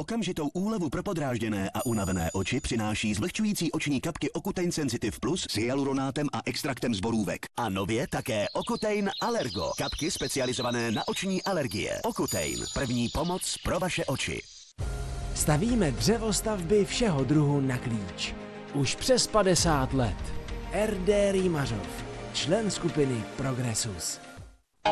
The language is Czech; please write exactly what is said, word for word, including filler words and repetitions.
Okamžitou úlevu pro podrážděné a unavené oči přináší zvlhčující oční kapky Ocutein Sensitive Plus s hyaluronátem a extraktem z borůvek. A nově také Ocutein Allergo. Kapky specializované na oční alergie. Ocutein. První pomoc pro vaše oči. Stavíme dřevostavby všeho druhu na klíč. Už přes padesát let. R D Rýmařov, člen skupiny Progressus.